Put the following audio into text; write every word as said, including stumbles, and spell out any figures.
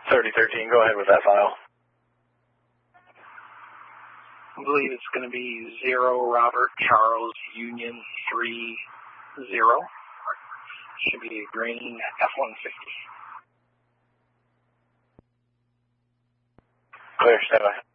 thirty thirteen, go ahead with that file. I believe it's going to be zero Robert Charles Union three zero. Should be a green F one fifty. Clear, stand by.